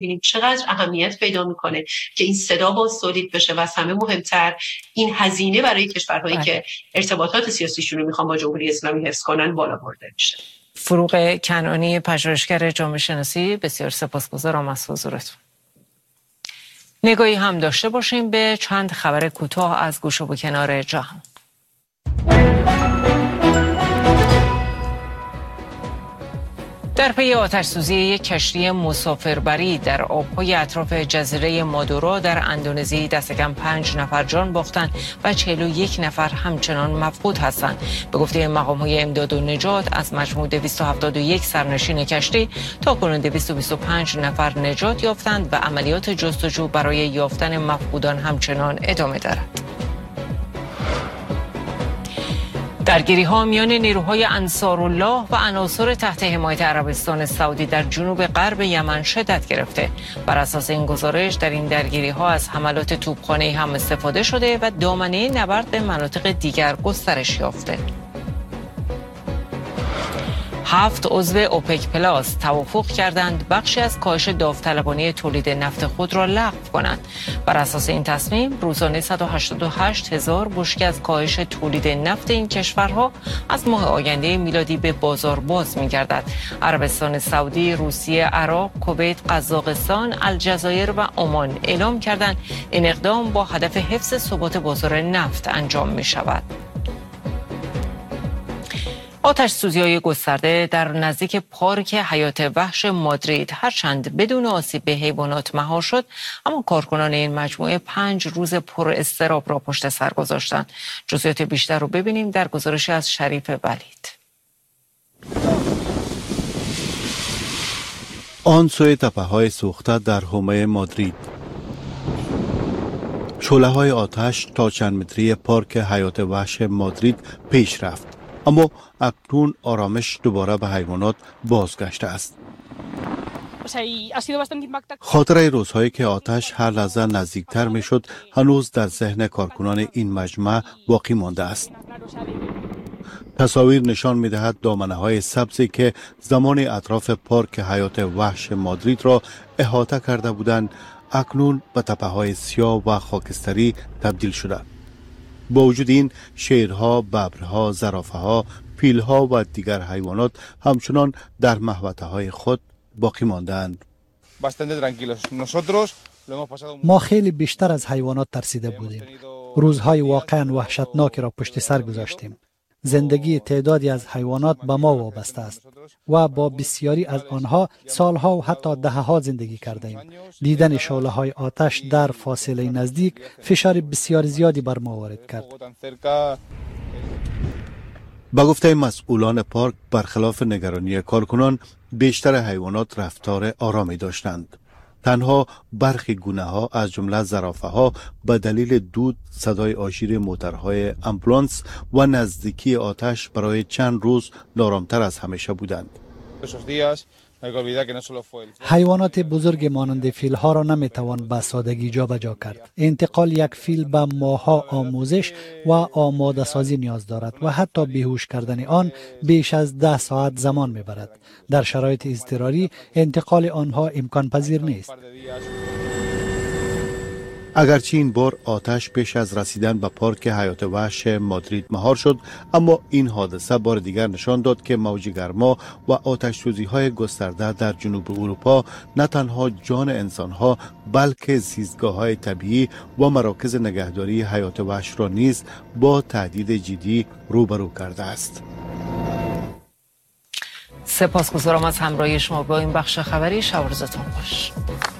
ببینیم چقدر اهمیت پیدا میکنه که این صدا باز تولید بشه و از همه مهمتر این هزینه برای کشورهایی که ارتباطات سیاسیشون رو میخوان با جمهوری اسلامی حفظ کنن بالا برده میشه. فروغ کنعانی، پژوهشگر جامعه شناسی، بسیار سپاسگزارم از حضورتون. نگاهی هم داشته باشیم به چند خبر کوتاه از گوش و کنار جهان. در پی آتش‌سوزی یک کشتی مسافربری در آب‌های اطراف جزیره مادورا در اندونزی دست کم 5 نفر جان باختند و 41 نفر همچنان مفقود هستند. به گفته مقام‌های امداد و نجات از مجموع 271 سرنشین کشتی تاکنون 225 نفر نجات یافتند و عملیات جستجو برای یافتن مفقودان همچنان ادامه دارد. درگیری‌ها میان نیروهای انصارالله و عناصر تحت حمایت عربستان سعودی در جنوب غرب یمن شدت گرفته. بر اساس این گزارش در این درگیری‌ها از حملات توپخانه‌ای هم استفاده شده و دامنه نبرد به مناطق دیگر گسترش یافته. 7 عضو اوپک پلاس توافق کردند بخشی از کاهش داوطلبانه تولید نفت خود را لغو کنند. بر اساس این تصمیم روزانه 188,000 بشکه از کاهش تولید نفت این کشورها از ماه آینده میلادی به بازار باز می‌گردد. عربستان سعودی، روسیه، عراق، کویت، قزاقستان، الجزایر و عمان اعلام کردند این اقدام با هدف حفظ ثبات بازار نفت انجام می‌شود. آتش‌سوزی‌های گسترده در نزدیک پارک حیات وحش مادرید هرچند بدون آسیب به حیوانات مهار شد، اما کارکنان این مجموعه 5 روز پر اضطراب را پشت سر گذاشتند. جزئیات بیشتر رو ببینیم در گزارشی از شریف ولید. آن سوی تپه‌های سوخته در حومه مادرید. شعله‌های آتش تا چند متری پارک حیات وحش مادرید پیش رفت. اما اکنون آرامش دوباره به حیوانات بازگشته است. خاطره روزهایی که آتش هر لحظه نزدیکتر می شد هنوز در ذهن کارکنان این مجمع باقی مانده است. تصاویر نشان می دهد دامنه های سبزی که زمان اطراف پارک حیات وحش مادرید را احاطه کرده بودند اکنون به تپه های سیاه و خاکستری تبدیل شده. با وجود این شیرها، ببرها، زرافه‌ها، پیلها و دیگر حیوانات همچنان در محوطه های خود باقی ماندند. ما خیلی بیشتر از حیوانات ترسیده بودیم. روزهای واقعا وحشتناکی را پشت سر گذاشتیم. زندگی تعدادی از حیوانات به ما وابسته است و با بسیاری از آنها سالها و حتی دهه‌ها زندگی کردیم. دیدن شعله‌های آتش در فاصله نزدیک فشار بسیار زیادی بر ما وارد کرد. با گفته مسئولان پارک برخلاف نگرانی کارکنان بیشتر حیوانات رفتار آرامی داشتند. تنها برخی گونه‌ها از جمله زرافه‌ها به دلیل دود، صدای آژیر موترهای آمبولانس و نزدیکی آتش برای چند روز نارامتر از همیشه بودند. حیوانات بزرگ مانند فیل‌ها را نمیتوان به سادگی جابجا کرد. انتقال یک فیل به ماه‌ها آموزش و آماده سازی نیاز دارد و حتی بیهوش کردن آن بیش از 10 ساعت زمان میبرد. در شرایط اضطراری انتقال آنها امکان پذیر نیست. اگرچه این بار آتش پیش از رسیدن به پارک حیات وحش مادرید مهار شد، اما این حادثه بار دیگر نشان داد که موج گرما و آتش‌سوزی‌های گسترده در جنوب اروپا نه تنها جان انسان‌ها بلکه زیستگاه‌های طبیعی و مراکز نگهداری حیات وحش را نیز با تهدید جدی روبرو کرده است. سپاسگزارم از همراهی شما با این بخش خبری. شب و روزتون خوش.